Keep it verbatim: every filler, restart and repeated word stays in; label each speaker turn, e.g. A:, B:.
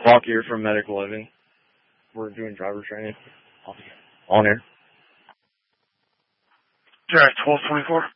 A: Walk here from Medical Living. We're doing driver training. On air.
B: Direct twelve twenty-four.